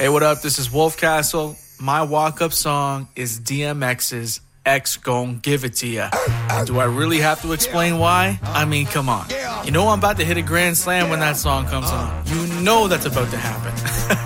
Hey, what up? This is Wolf Castle. My walk-up song is DMX's X Gon' Give It To Ya. And do I really have to explain why? I mean, come on. You know I'm about to hit a grand slam when that song comes on. You know that's about to happen.